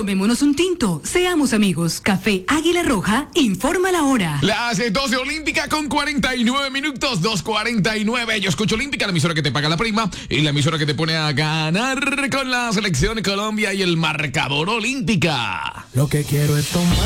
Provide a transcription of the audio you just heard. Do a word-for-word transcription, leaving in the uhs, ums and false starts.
Tomémonos un tinto, seamos amigos. Café Águila Roja, informa la hora. Las doce Olímpica con cuarenta y nueve minutos, dos cuarenta y nueve. Yo escucho Olímpica, la emisora que te paga la prima y la emisora que te pone a ganar con la selección Colombia y el marcador Olímpica. Lo que quiero es tomar.